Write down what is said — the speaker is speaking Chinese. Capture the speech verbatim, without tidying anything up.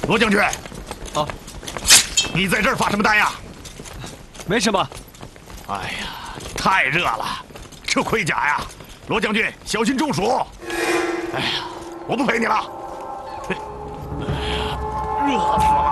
罗将军， 啊， 你在这儿发什么呆呀？ 没什么。 哎呀，太热了，这盔甲呀，罗将军小心中暑。哎呀，我不陪你了。哎呀，热死！